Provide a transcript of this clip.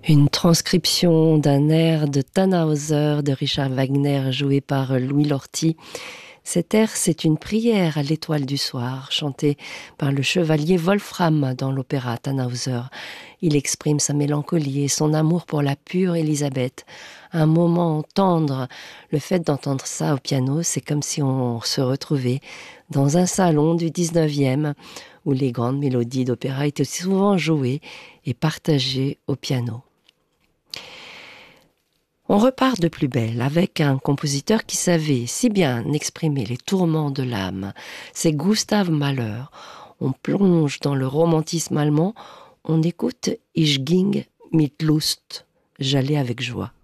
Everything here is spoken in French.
Une transcription d'un air de Tannhäuser de Richard Wagner joué par Louis Lorty. Cet air, c'est une prière à l'étoile du soir, chantée par le chevalier Wolfram dans l'opéra Tannhäuser. Il exprime sa mélancolie et son amour pour la pure Élisabeth. Un moment tendre. Le fait d'entendre ça au piano, c'est comme si on se retrouvait dans un salon du 19e où les grandes mélodies d'opéra étaient souvent jouées et partagées au piano. On repart de plus belle avec un compositeur qui savait si bien exprimer les tourments de l'âme. C'est Gustav Mahler. On plonge dans le romantisme allemand, on écoute Ich ging mit Lust, j'allais avec joie.